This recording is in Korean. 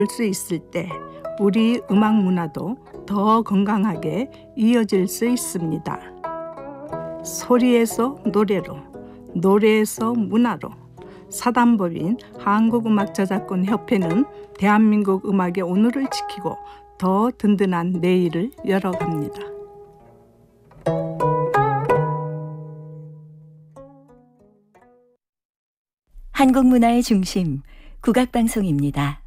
수 있을 때 우리 음악 문화도 더 건강하게 이어질 수 있습니다. 소리에서 노래로, 노래에서 문화로 사단법인 한국음악저작권협회는 대한민국 음악의 오늘을 지키고 더 든든한 내일을 열어갑니다. 한국문화의 중심, 국악방송입니다.